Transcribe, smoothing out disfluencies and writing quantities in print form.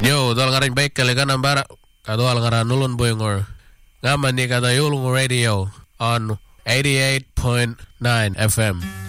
Yo, tuolla karin Peikkeli kanan pärä. Tuolla karan nulun puingor. Ngamman ni kata julungu radio on 88.9 FM.